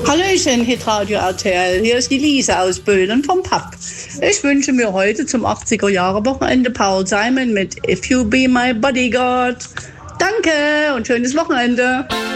Hallöchen, Hitradio RTL. Hier ist die Lisa aus Böhlen vom Papp. Ich wünsche mir heute zum 80er-Jahre-Wochenende Paul Simon mit If You Be My Bodyguard. Danke und schönes Wochenende.